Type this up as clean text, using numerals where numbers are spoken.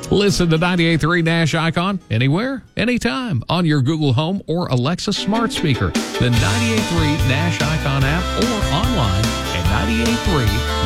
Listen to 98.3 Nash Icon anywhere, anytime on your Google Home or Alexa smart speaker. The 98.3 Nash Icon app or online at 98.3